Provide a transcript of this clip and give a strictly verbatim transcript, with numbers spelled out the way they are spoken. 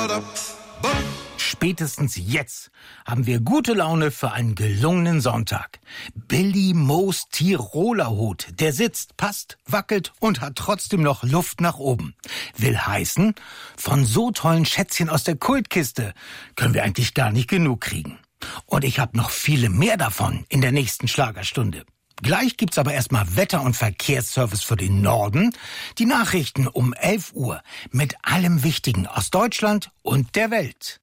Spätestens jetzt haben wir gute Laune für einen gelungenen Sonntag. Billy Moos Tiroler Hut, der sitzt, passt, wackelt und hat trotzdem noch Luft nach oben. Will heißen, von so tollen Schätzchen aus der Kultkiste können wir eigentlich gar nicht genug kriegen. Und ich habe noch viele mehr davon in der nächsten Schlagerstunde. Gleich gibt's aber erstmal Wetter- und Verkehrsservice für den Norden, die Nachrichten um elf Uhr mit allem Wichtigen aus Deutschland und der Welt.